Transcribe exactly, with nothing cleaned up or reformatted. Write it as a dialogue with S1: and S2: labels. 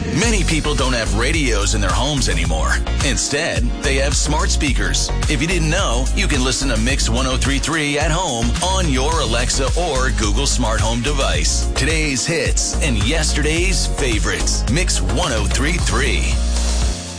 S1: Many people don't have radios in their homes anymore. Instead, they have smart speakers. If you didn't know, you can listen to Mix ten thirty-three at home on your Alexa or Google Smart Home device. Today's hits and yesterday's favorites. Mix ten thirty-three.